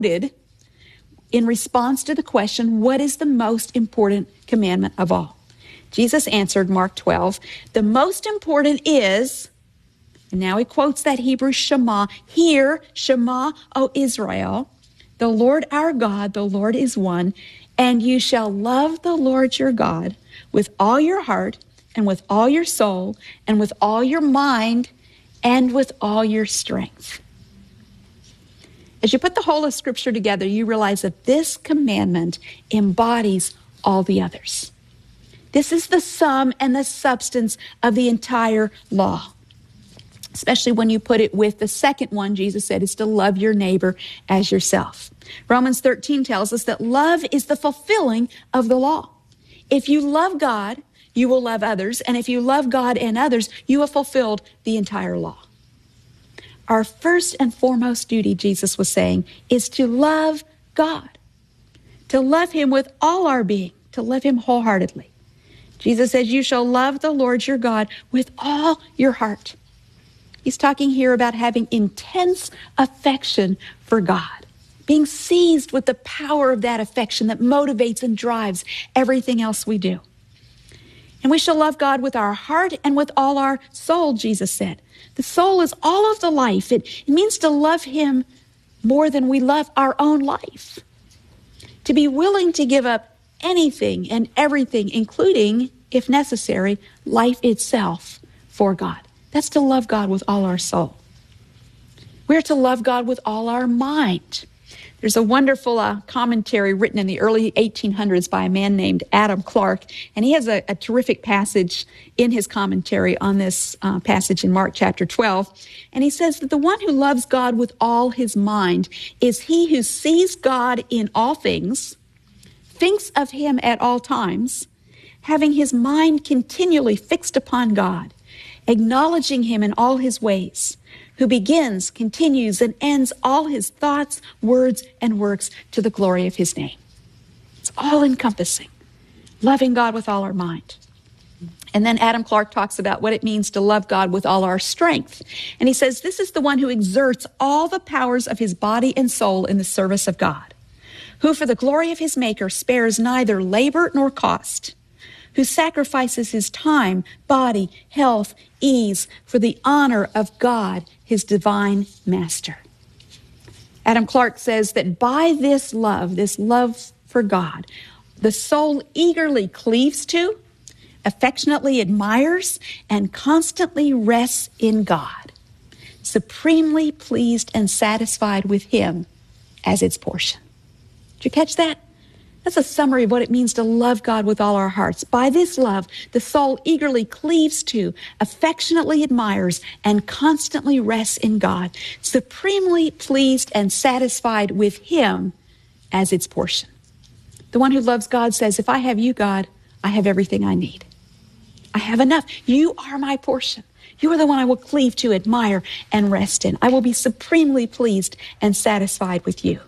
in response to the question, what is the most important commandment of all? Jesus answered, Mark 12, the most important is, and now he quotes that Hebrew Shema, hear, Shema, O Israel, the Lord our God, the Lord is one, and you shall love the Lord your God with all your heart and with all your soul and with all your mind and with all your strength. As you put the whole of Scripture together, you realize that this commandment embodies all the others. This is the sum and the substance of the entire law, especially when you put it with the second one Jesus said is to love your neighbor as yourself. Romans 13 tells us that love is the fulfilling of the law. If you love God, you will love others, and if you love God and others, you have fulfilled the entire law. Our first and foremost duty, Jesus was saying, is to love God, to love him with all our being, to love him wholeheartedly. Jesus says, you shall love the Lord your God with all your heart. He's talking here about having intense affection for God, being seized with the power of that affection that motivates and drives everything else we do. And we shall love God with our heart and with all our soul, Jesus said. The soul is all of the life. It means to love him more than we love our own life. To be willing to give up anything and everything, including, if necessary, life itself for God. That's to love God with all our soul. We're to love God with all our mind. There's a wonderful commentary written in the early 1800s by a man named Adam Clarke, and he has a terrific passage in his commentary on this passage in Mark chapter 12. And he says that the one who loves God with all his mind is he who sees God in all things, thinks of him at all times, having his mind continually fixed upon God, acknowledging him in all his ways, who begins, continues, and ends all his thoughts, words, and works to the glory of his name. It's all encompassing, loving God with all our mind. And then Adam Clarke talks about what it means to love God with all our strength. And he says, this is the one who exerts all the powers of his body and soul in the service of God, who for the glory of his Maker spares neither labor nor cost, who sacrifices his time, body, health, ease for the honor of God, his divine master. Adam Clarke says that by this love for God, the soul eagerly cleaves to, affectionately admires, and constantly rests in God, supremely pleased and satisfied with him as its portion. Did you catch that? That's a summary of what it means to love God with all our hearts. By this love, the soul eagerly cleaves to, affectionately admires, and constantly rests in God, supremely pleased and satisfied with him as its portion. The one who loves God says, if I have you, God, I have everything I need. I have enough. You are my portion. You are the one I will cleave to, admire, and rest in. I will be supremely pleased and satisfied with you.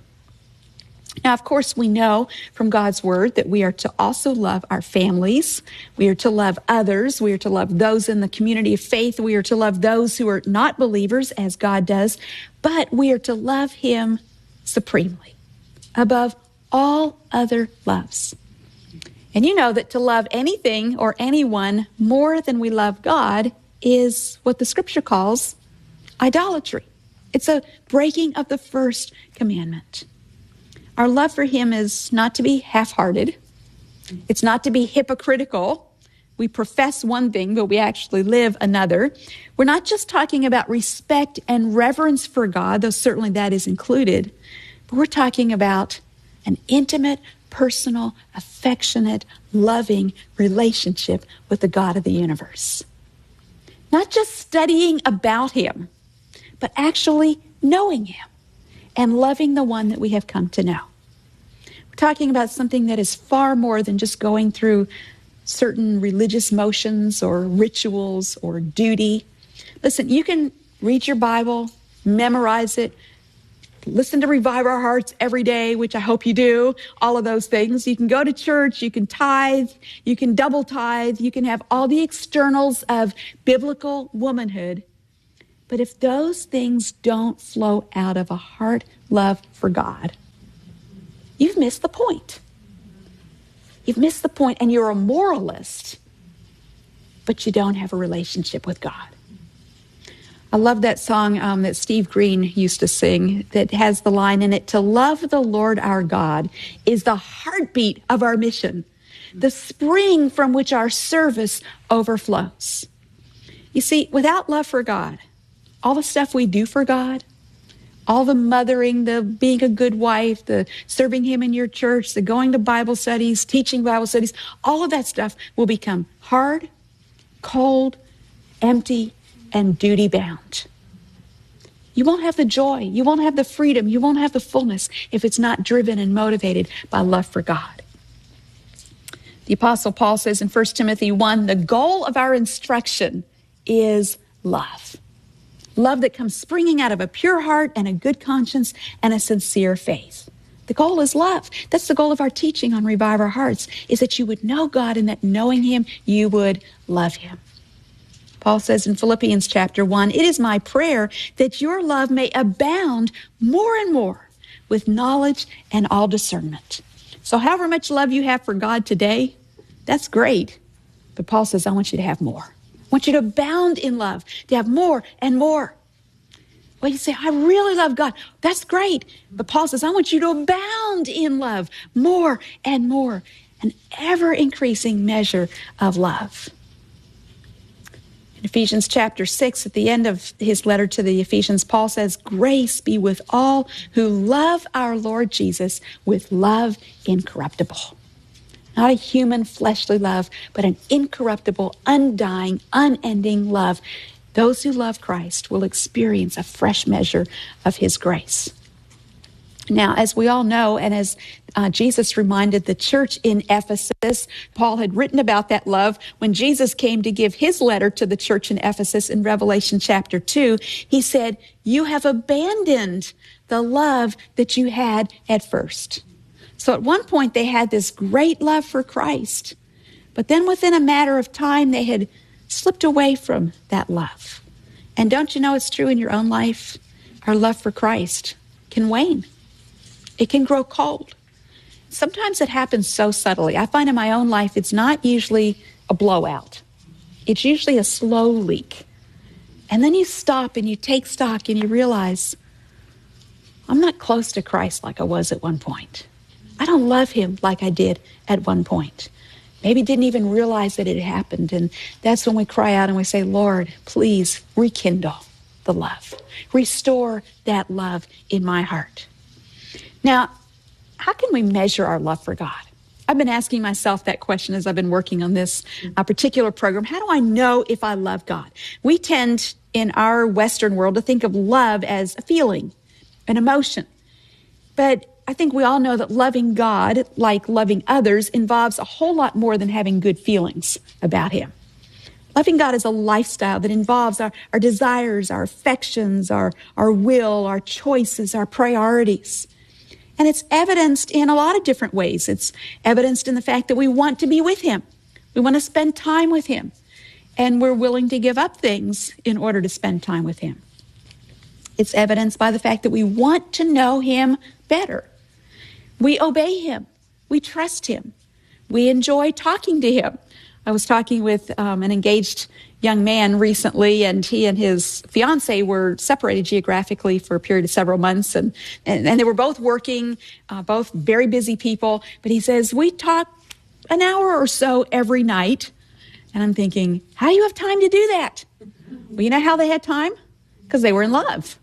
Now, of course, we know from God's word that we are to also love our families. We are to love others. We are to love those in the community of faith. We are to love those who are not believers as God does. But we are to love him supremely above all other loves. And you know that to love anything or anyone more than we love God is what the scripture calls idolatry. It's a breaking of the first commandment. Our love for him is not to be half-hearted. It's not to be hypocritical. We profess one thing, but we actually live another. We're not just talking about respect and reverence for God, though certainly that is included, but we're talking about an intimate, personal, affectionate, loving relationship with the God of the universe. Not just studying about him, but actually knowing him and loving the one that we have come to know. We're talking about something that is far more than just going through certain religious motions or rituals or duty. Listen, you can read your Bible, memorize it, listen to Revive Our Hearts every day, which I hope you do, all of those things. You can go to church, you can tithe, you can double tithe, you can have all the externals of biblical womanhood. But if those things don't flow out of a heart love for God, you've missed the point. You've missed the point, and you're a moralist, but you don't have a relationship with God. I love that song that Steve Green used to sing that has the line in it, "To love the Lord our God is the heartbeat of our mission, the spring from which our service overflows." You see, without love for God, all the stuff we do for God, all the mothering, the being a good wife, the serving Him in your church, the going to Bible studies, teaching Bible studies, all of that stuff will become hard, cold, empty, and duty-bound. You won't have the joy, you won't have the freedom, you won't have the fullness if it's not driven and motivated by love for God. The Apostle Paul says in 1 Timothy 1, the goal of our instruction is love. Love that comes springing out of a pure heart and a good conscience and a sincere faith. The goal is love. That's the goal of our teaching on Revive Our Hearts, is that you would know God and that knowing Him, you would love Him. Paul says in Philippians chapter 1, it is my prayer that your love may abound more and more with knowledge and all discernment. So however much love you have for God today, that's great. But Paul says, I want you to have more. I want you to abound in love, to have more and more. Well, you say, I really love God. That's great. But Paul says, I want you to abound in love, more and more, an ever-increasing measure of love. In Ephesians chapter 6, at the end of his letter to the Ephesians, Paul says, grace be with all who love our Lord Jesus with love incorruptible. Not a human fleshly love, but an incorruptible, undying, unending love. Those who love Christ will experience a fresh measure of His grace. Now, as we all know, and as Jesus reminded the church in Ephesus, Paul had written about that love when Jesus came to give his letter to the church in Ephesus in Revelation chapter 2. He said, you have abandoned the love that you had at first. So at one point they had this great love for Christ, but then within a matter of time they had slipped away from that love. And don't you know it's true in your own life? Our love for Christ can wane. It can grow cold. Sometimes it happens so subtly. I find in my own life it's not usually a blowout. It's usually a slow leak. And then you stop and you take stock and you realize, I'm not close to Christ like I was at one point. I don't love Him like I did at one point. Maybe didn't even realize that it had happened. And that's when we cry out and we say, Lord, please rekindle the love. Restore that love in my heart. Now, how can we measure our love for God? I've been asking myself that question as I've been working on this particular program. How do I know if I love God? We tend in our Western world to think of love as a feeling, an emotion. But I think we all know that loving God, like loving others, involves a whole lot more than having good feelings about Him. Loving God is a lifestyle that involves our desires, our affections, our will, our choices, our priorities. And it's evidenced in a lot of different ways. It's evidenced in the fact that we want to be with Him. We want to spend time with Him. And we're willing to give up things in order to spend time with Him. It's evidenced by the fact that we want to know Him better. We obey Him. We trust Him. We enjoy talking to Him. I was talking with an engaged young man recently, and he and his fiancée were separated geographically for a period of several months, and they were both working, both very busy people. But he says, we talk an hour or so every night. And I'm thinking, how do you have time to do that? Well, you know how they had time? Because they were in love.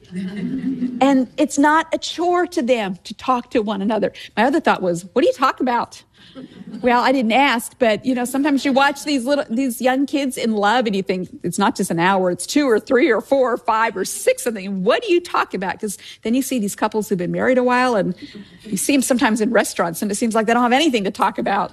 And it's not a chore to them to talk to one another. My other thought was, what do you talk about? Well, I didn't ask, but sometimes you watch these young kids in love and you think it's not just an hour, it's 2 or 3 or 4 or 5 or 6 of them. What do you talk about? Because then you see these couples who've been married a while and you see them sometimes in restaurants and it seems like they don't have anything to talk about.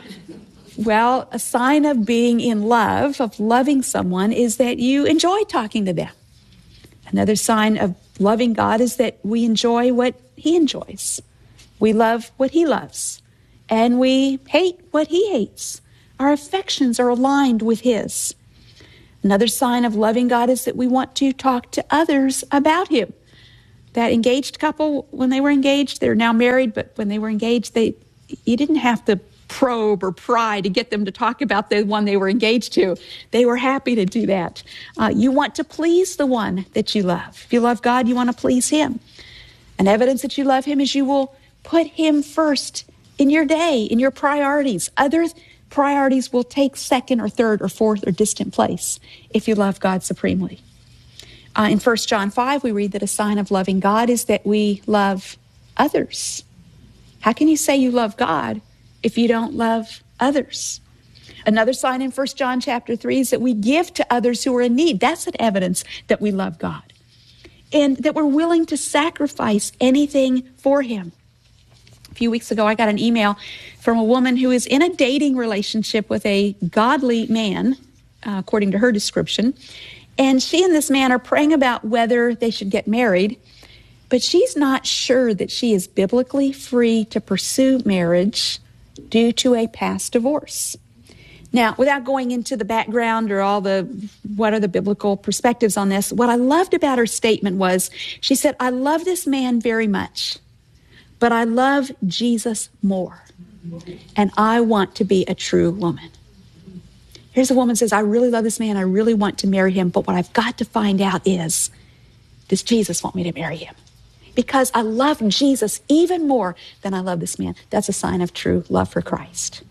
Well, a sign of being in love, of loving someone, is that you enjoy talking to them. Another sign of loving God is that we enjoy what He enjoys. We love what He loves. And we hate what He hates. Our affections are aligned with His. Another sign of loving God is that we want to talk to others about Him. That engaged couple, when they were engaged, they're now married, but when they were engaged, you didn't have to probe or pry to get them to talk about the one they were engaged to. They were happy to do that. You want to please the one that you love. If you love God, you want to please him. And evidence that you love him is you will put him first in your day, in your priorities. Other priorities will take second or third or fourth or distant place if you love God supremely. In 1 John 5, we read that a sign of loving God is that we love others. How can you say you love God if you don't love others? Another sign in 1 John chapter 3 is that we give to others who are in need. That's an evidence that we love God and that we're willing to sacrifice anything for him. A few weeks ago, I got an email from a woman who is in a dating relationship with a godly man, according to her description. And she and this man are praying about whether they should get married, but she's not sure that she is biblically free to pursue marriage due to a past divorce. Now, without going into the background or what are the biblical perspectives on this, what I loved about her statement was, she said, I love this man very much, but I love Jesus more, and I want to be a true woman. Here's a woman who says, I really love this man. I really want to marry him. But what I've got to find out is, does Jesus want me to marry him? Because I love Jesus even more than I love this man. That's a sign of true love for Christ.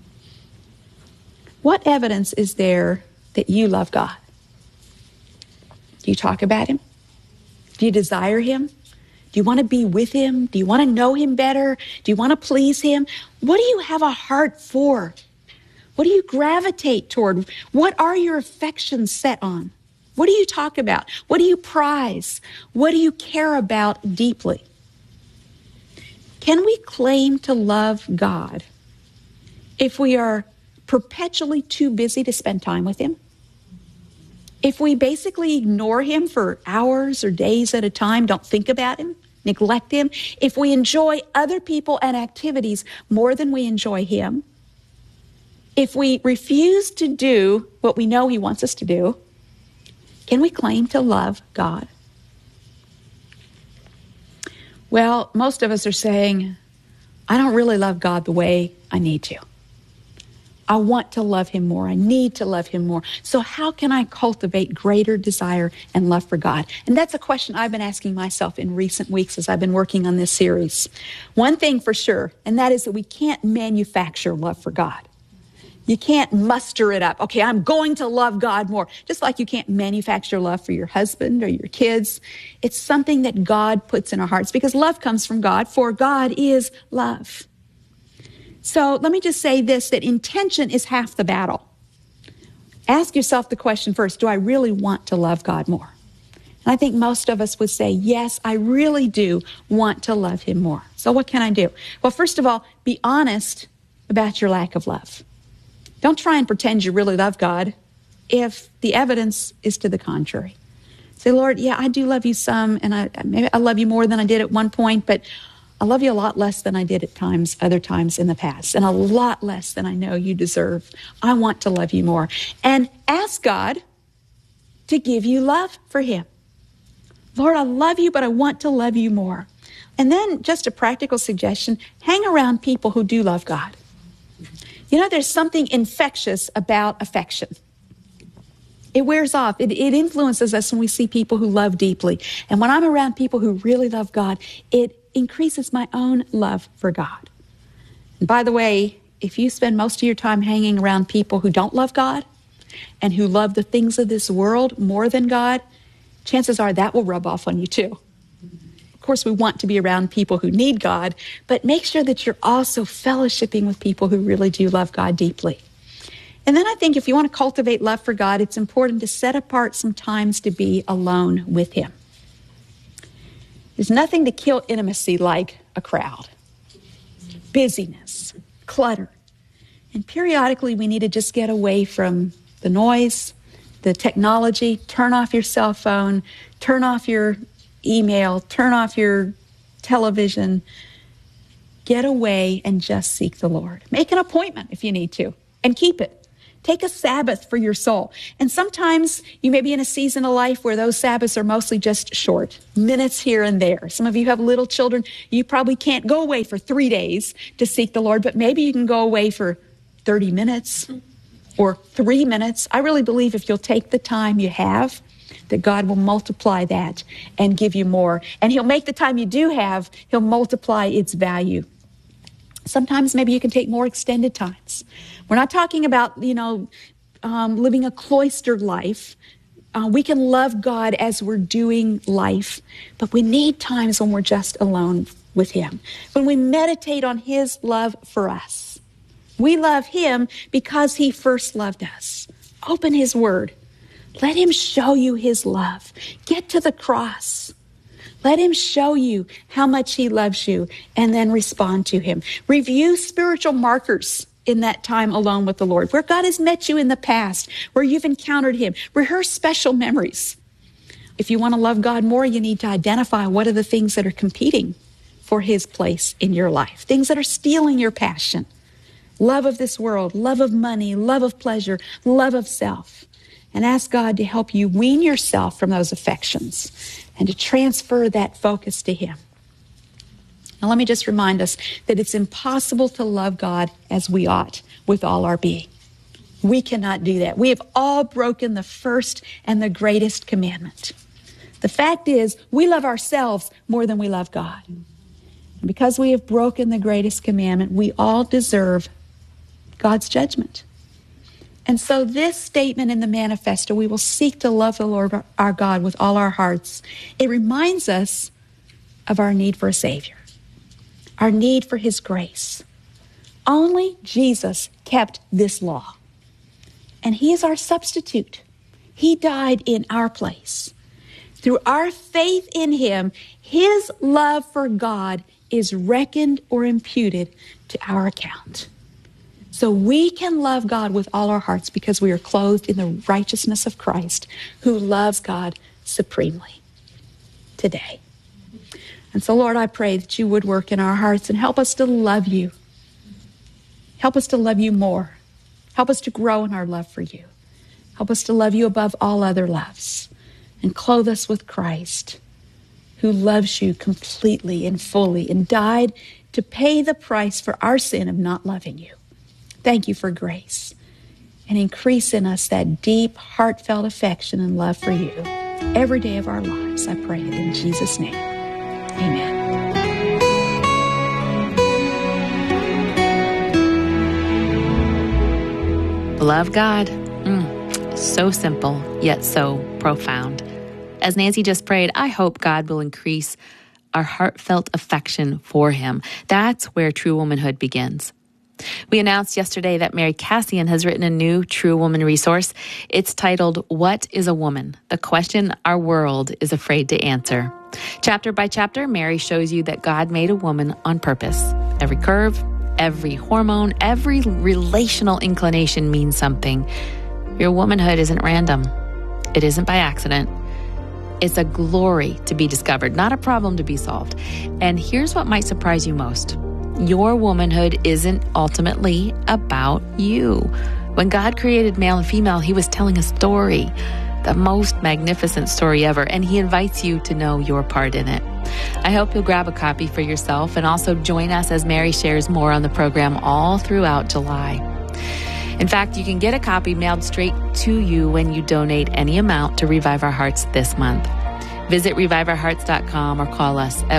What evidence is there that you love God? Do you talk about him? Do you desire him? Do you want to be with him? Do you want to know him better? Do you want to please him? What do you have a heart for? What do you gravitate toward? What are your affections set on? What do you talk about? What do you prize? What do you care about deeply? Can we claim to love God if we are perpetually too busy to spend time with him? If we basically ignore him for hours or days at a time, don't think about him, neglect him? If we enjoy other people and activities more than we enjoy him? If we refuse to do what we know he wants us to do, can we claim to love God? Well, most of us are saying, I don't really love God the way I need to. I want to love him more. I need to love him more. So how can I cultivate greater desire and love for God? And that's a question I've been asking myself in recent weeks as I've been working on this series. One thing for sure, and that is that we can't manufacture love for God. You can't muster it up. Okay, I'm going to love God more. Just like you can't manufacture love for your husband or your kids. It's something that God puts in our hearts because love comes from God, for God is love. So let me just say this, that intention is half the battle. Ask yourself the question first, do I really want to love God more? And I think most of us would say, yes, I really do want to love him more. So what can I do? Well, first of all, be honest about your lack of love. Don't try and pretend you really love God if the evidence is to the contrary. Say, Lord, yeah, I do love you some, and maybe I love you more than I did at one point, but I love you a lot less than I did at other times in the past, and a lot less than I know you deserve. I want to love you more. And ask God to give you love for him. Lord, I love you, but I want to love you more. And then just a practical suggestion, hang around people who do love God. You know, there's something infectious about affection. It wears off. It influences us when we see people who love deeply. And when I'm around people who really love God, it increases my own love for God. And by the way, if you spend most of your time hanging around people who don't love God and who love the things of this world more than God, chances are that will rub off on you too. Of course, we want to be around people who need God, but make sure that you're also fellowshipping with people who really do love God deeply. And then I think if you want to cultivate love for God, it's important to set apart some times to be alone with him. There's nothing to kill intimacy like a crowd, busyness, clutter. And periodically we need to just get away from the noise, the technology, turn off your cell phone, turn off your email, turn off your television, get away and just seek the Lord. Make an appointment if you need to, and keep it. Take a Sabbath for your soul. And sometimes you may be in a season of life where those Sabbaths are mostly just short, minutes here and there. Some of you have little children. You probably can't go away for 3 days to seek the Lord, but maybe you can go away for 30 minutes or 3 minutes. I really believe if you'll take the time you have, that God will multiply that and give you more. And He'll make the time you do have, He'll multiply its value. Sometimes maybe you can take more extended times. We're not talking about, living a cloistered life. We can love God as we're doing life, but we need times when we're just alone with Him. When we meditate on His love for us. We love Him because He first loved us. Open His Word. Let Him show you His love. Get to the cross. Let Him show you how much He loves you and then respond to Him. Review spiritual markers in that time alone with the Lord, where God has met you in the past, where you've encountered Him. Rehearse special memories. If you want to love God more, you need to identify what are the things that are competing for His place in your life, things that are stealing your passion. Love of this world, love of money, love of pleasure, love of self. And ask God to help you wean yourself from those affections and to transfer that focus to Him. Now, let me just remind us that it's impossible to love God as we ought with all our being. We cannot do that. We have all broken the first and the greatest commandment. The fact is, we love ourselves more than we love God. And because we have broken the greatest commandment, we all deserve God's judgment. And so this statement in the manifesto, we will seek to love the Lord our God with all our hearts. It reminds us of our need for a Savior, our need for His grace. Only Jesus kept this law. And He is our substitute. He died in our place. Through our faith in Him, His love for God is reckoned or imputed to our account. So we can love God with all our hearts because we are clothed in the righteousness of Christ, who loves God supremely today. And so, Lord, I pray that You would work in our hearts and help us to love You. Help us to love You more. Help us to grow in our love for You. Help us to love You above all other loves. And clothe us with Christ, who loves You completely and fully and died to pay the price for our sin of not loving You. Thank You for grace, and increase in us that deep, heartfelt affection and love for You every day of our lives. I pray it in Jesus' name. Amen. Love God. So simple, yet so profound. As Nancy just prayed, I hope God will increase our heartfelt affection for Him. That's where true womanhood begins. We announced yesterday that Mary Cassian has written a new True Woman resource. It's titled, What is a Woman? The question our world is afraid to answer. Chapter by chapter, Mary shows you that God made a woman on purpose. Every curve, every hormone, every relational inclination means something. Your womanhood isn't random. It isn't by accident. It's a glory to be discovered, not a problem to be solved. And here's what might surprise you most. Your womanhood isn't ultimately about you. When God created male and female, He was telling a story, the most magnificent story ever, and He invites you to know your part in it. I hope you'll grab a copy for yourself and also join us as Mary shares more on the program all throughout July. In fact, you can get a copy mailed straight to you when you donate any amount to Revive Our Hearts this month. Visit reviveourhearts.com or call us at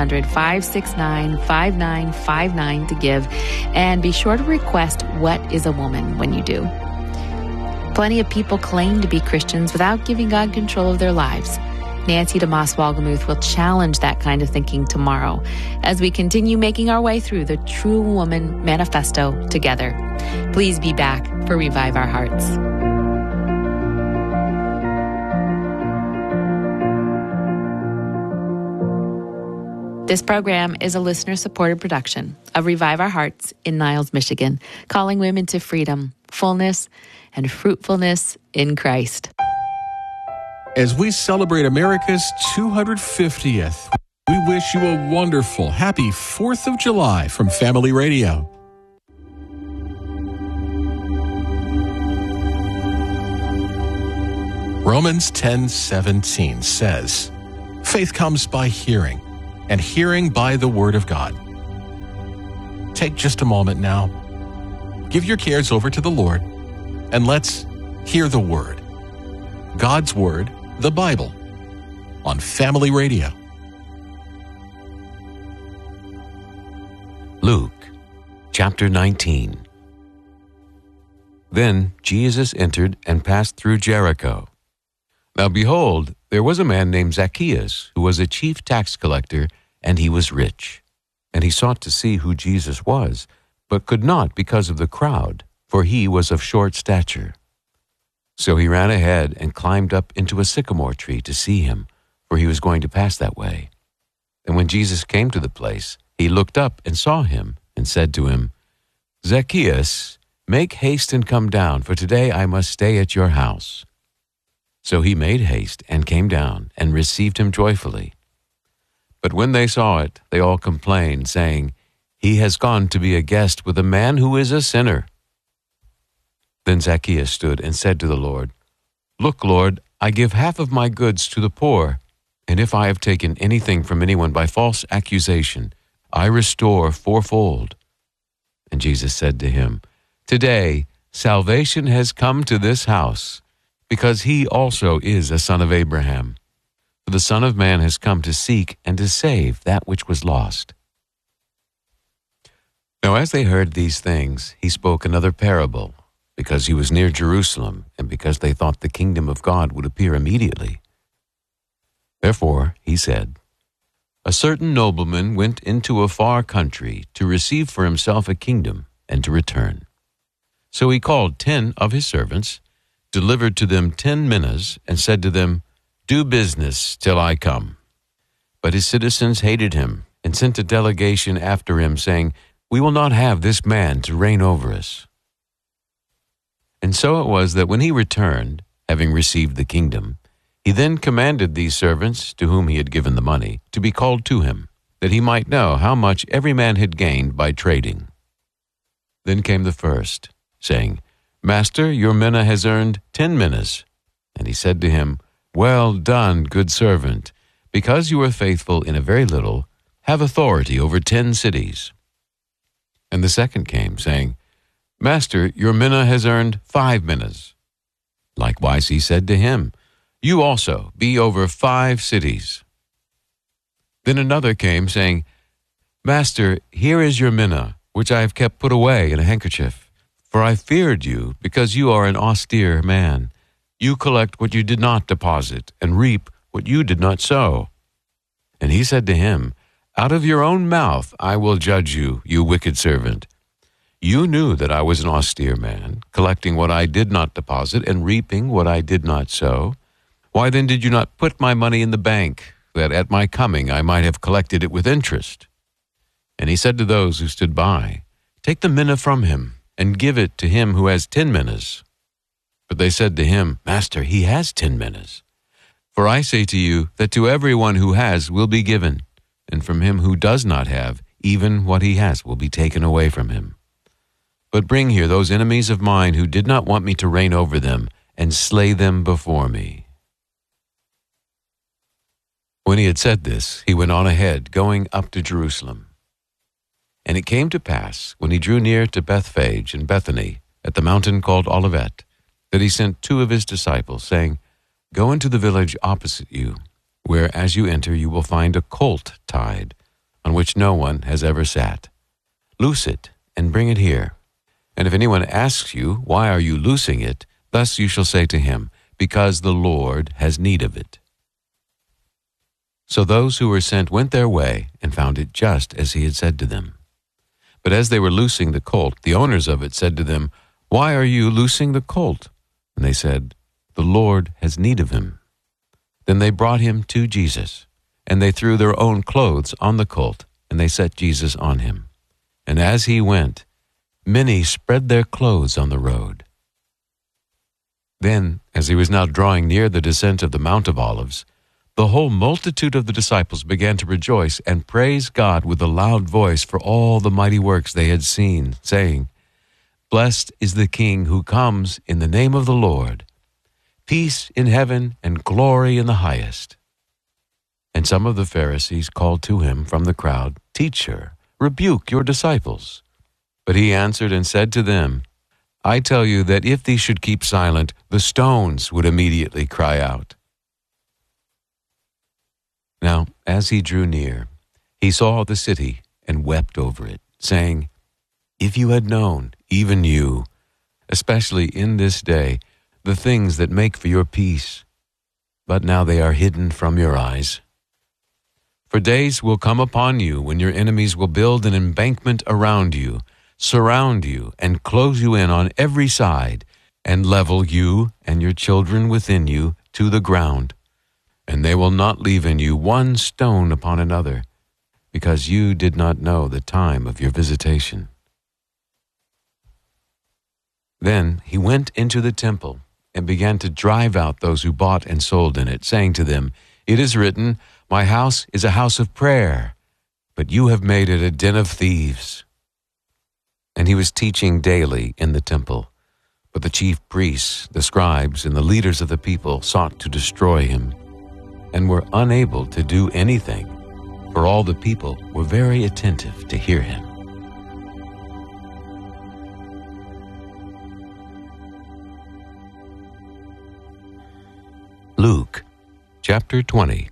1-800-569-5959 to give, and be sure to request What is a Woman when you do. Plenty of people claim to be Christians without giving God control of their lives. Nancy DeMoss Wolgemuth will challenge that kind of thinking tomorrow as we continue making our way through the True Woman Manifesto together. Please be back for Revive Our Hearts. This program is a listener-supported production of Revive Our Hearts in Niles, Michigan, calling women to freedom, fullness, and fruitfulness in Christ. As we celebrate America's 250th, we wish you a wonderful, happy 4th of July from Family Radio. Romans 10:17 says, "Faith comes by hearing, and hearing by the Word of God." Take just a moment now. Give your cares over to the Lord, and let's hear the Word. God's Word, the Bible, on Family Radio. Luke, chapter 19. Then Jesus entered and passed through Jericho. Now behold, there was a man named Zacchaeus, who was a chief tax collector, and he was rich. And he sought to see who Jesus was, but could not because of the crowd, for he was of short stature. So he ran ahead and climbed up into a sycamore tree to see him, for he was going to pass that way. And when Jesus came to the place, he looked up and saw him, and said to him, "Zacchaeus, make haste and come down, for today I must stay at your house." So he made haste and came down, and received him joyfully. But when they saw it, they all complained, saying, "He has gone to be a guest with a man who is a sinner." Then Zacchaeus stood and said to the Lord, "Look, Lord, I give half of my goods to the poor, and if I have taken anything from anyone by false accusation, I restore fourfold." And Jesus said to him, "Today salvation has come to this house, because he also is a son of Abraham. For the Son of Man has come to seek and to save that which was lost." Now as they heard these things, he spoke another parable, because he was near Jerusalem, and because they thought the kingdom of God would appear immediately. Therefore he said, "A certain nobleman went into a far country to receive for himself a kingdom and to return. So he called 10 of his servants, delivered to them 10 minas, and said to them, 'Do business till I come.' But his citizens hated him and sent a delegation after him, saying, 'We will not have this man to reign over us.' And so it was that when he returned, having received the kingdom, he then commanded these servants, to whom he had given the money, to be called to him, that he might know how much every man had gained by trading. Then came the first, saying, 'Master, your mina has earned 10 minas.' And he said to him, 'Well done, good servant. Because you were faithful in a very little, have authority over 10 cities.' And the second came, saying, 'Master, your mina has earned 5 minas.' Likewise he said to him, 'You also be over 5 cities.' Then another came, saying, 'Master, here is your mina, which I have kept put away in a handkerchief. For I feared you, because you are an austere man. You collect what you did not deposit, and reap what you did not sow.' And he said to him, 'Out of your own mouth I will judge you, you wicked servant. You knew that I was an austere man, collecting what I did not deposit, and reaping what I did not sow. Why then did you not put my money in the bank, that at my coming I might have collected it with interest?' And he said to those who stood by, 'Take the mina from him, and give it to him who has 10 minas. But they said to him, 'Master, he has 10 minas. For I say to you that to everyone who has will be given, and from him who does not have, even what he has will be taken away from him. But bring here those enemies of mine who did not want me to reign over them, and slay them before me.' When he had said this, he went on ahead, going up to Jerusalem. And it came to pass, when he drew near to Bethphage and Bethany, at the mountain called Olivet, that he sent 2 of his disciples, saying, 'Go into the village opposite you, where as you enter you will find a colt tied, on which no one has ever sat. Loose it, and bring it here. And if anyone asks you, why are you loosing it? Thus you shall say to him, because the Lord has need of it.' So those who were sent went their way, and found it just as he had said to them. But as they were loosing the colt, the owners of it said to them, 'Why are you loosing the colt?' And they said, 'The Lord has need of him.' Then they brought him to Jesus, and they threw their own clothes on the colt, and they set Jesus on him. And as he went, many spread their clothes on the road. Then, as he was now drawing near the descent of the Mount of Olives, the whole multitude of the disciples began to rejoice and praise God with a loud voice for all the mighty works they had seen, saying, 'Blessed is the King who comes in the name of the Lord. peace in heaven and glory in the highest." And some of the Pharisees called to him from the crowd, "Teacher, rebuke your disciples." But he answered and said to them, "I tell you that if these should keep silent, the stones would immediately cry out." Now, as he drew near, he saw the city and wept over it, saying, "If you had known, even you, especially in this day, the things that make for your peace, but now they are hidden from your eyes. For days will come upon you when your enemies will build an embankment around you, surround you, and close you in on every side, and level you and your children within you to the ground. And they will not leave in you one stone upon another, because you did not know the time of your visitation." Then he went into the temple and began to drive out those who bought and sold in it, saying to them, "It is written, 'My house is a house of prayer,' but you have made it a den of thieves." And he was teaching daily in the temple. But the chief priests, the scribes, and the leaders of the people sought to destroy him, and were unable to do anything, for all the people were very attentive to hear him. Luke, chapter 20.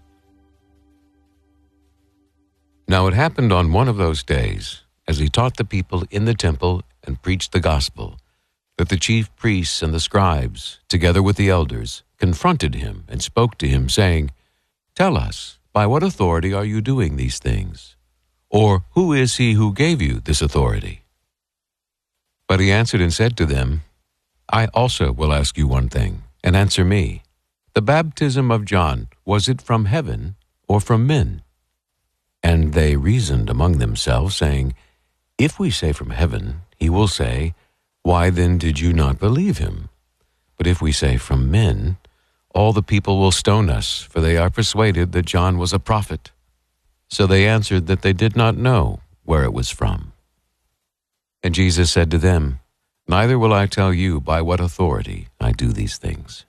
Now it happened on one of those days, as he taught the people in the temple and preached the gospel, that the chief priests and the scribes, together with the elders, confronted him and spoke to him, saying, "Tell us, by what authority are you doing these things? Or who is he who gave you this authority?" But he answered and said to them, "I also will ask you one thing, and answer me. The baptism of John, was it from heaven or from men?" And they reasoned among themselves, saying, "If we say from heaven, he will say, 'Why then did you not believe him?' But if we say from men, all the people will stone us, for they are persuaded that John was a prophet." So they answered that they did not know where it was from. And Jesus said to them, "Neither will I tell you by what authority I do these things."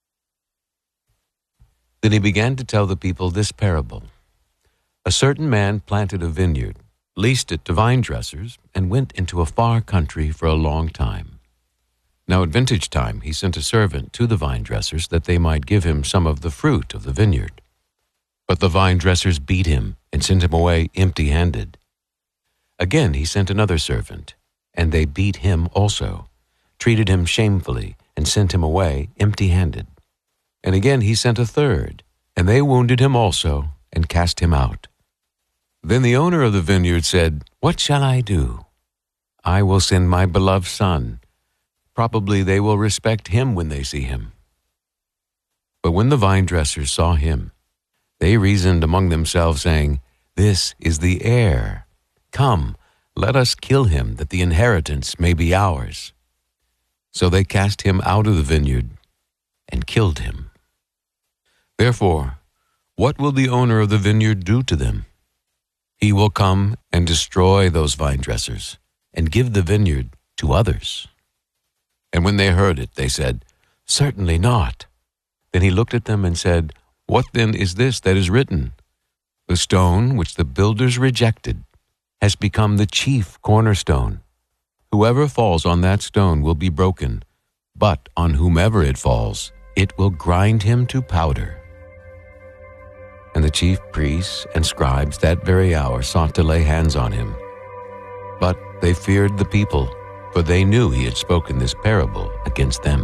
Then he began to tell the people this parable. A certain man planted a vineyard, leased it to vine dressers, and went into a far country for a long time. Now at vintage time he sent a servant to the vine dressers that they might give him some of the fruit of the vineyard. But the vine dressers beat him and sent him away empty-handed. Again he sent another servant, and they beat him also, treated him shamefully, and sent him away empty-handed. And again he sent a third, and they wounded him also, and cast him out. Then the owner of the vineyard said, "What shall I do? I will send my beloved son. Probably they will respect him when they see him." But when the vine dressers saw him, they reasoned among themselves, saying, "This is the heir. Come, let us kill him, that the inheritance may be ours." So they cast him out of the vineyard and killed him. Therefore, what will the owner of the vineyard do to them? He will come and destroy those vine dressers and give the vineyard to others. And when they heard it, they said, "Certainly not." Then he looked at them and said, "What then is this that is written? The stone which the builders rejected has become the chief cornerstone. Whoever falls on that stone will be broken, but on whomever it falls, it will grind him to powder." And the chief priests and scribes that very hour sought to lay hands on him. But they feared the people, for they knew he had spoken this parable against them.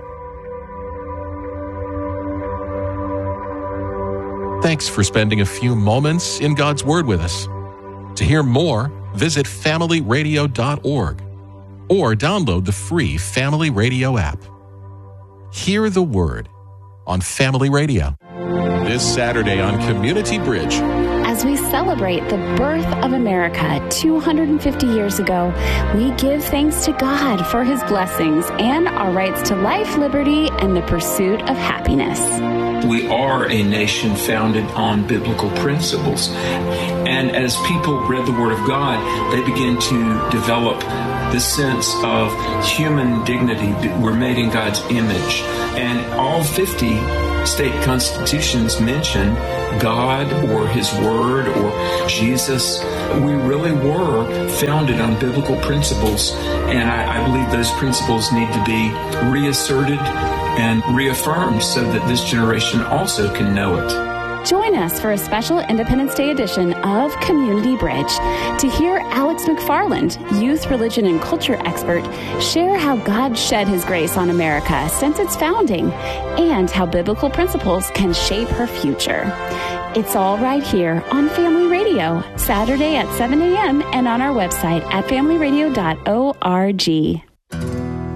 Thanks for spending a few moments in God's Word with us. To hear more, visit familyradio.org or download the free Family Radio app. Hear the Word on Family Radio. This Saturday on Community Bridge. As As we celebrate the birth of America 250 years ago, we give thanks to God for his blessings and our rights to life, liberty, and the pursuit of happiness. We are a nation founded on biblical principles. And as people read the Word of God, they begin to develop the sense of human dignity. We're made in God's image. And all 50 state constitutions mention God or his word or Jesus. We really were founded on biblical principles, and I believe those principles need to be reasserted and reaffirmed so that this generation also can know it. Join us for a special Independence Day edition of Community Bridge to hear Alex McFarland, youth, religion, and culture expert, share how God shed his grace on America since its founding and how biblical principles can shape her future. It's all right here on Family Radio, Saturday at 7 a.m. and on our website at familyradio.org.